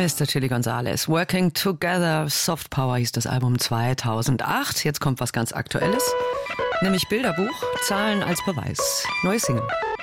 Mr. Chili Gonzales. Working Together, Soft Power hieß das Album 2008. Jetzt kommt was ganz Aktuelles, nämlich Bilderbuch, Zahlen als Beweis. Neues Single.